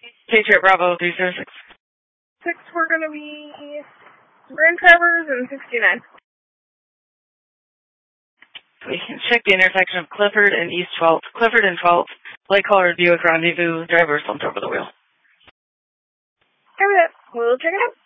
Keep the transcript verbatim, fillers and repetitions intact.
Patriot Bravo three zero six. Six, we're going to be Grand Traverse and sixty-nine. We can check the intersection of Clifford and East twelfth. Clifford and twelfth. Light colored Buick Rendezvous. Driver slumped over the wheel. Copy that. We'll check it out.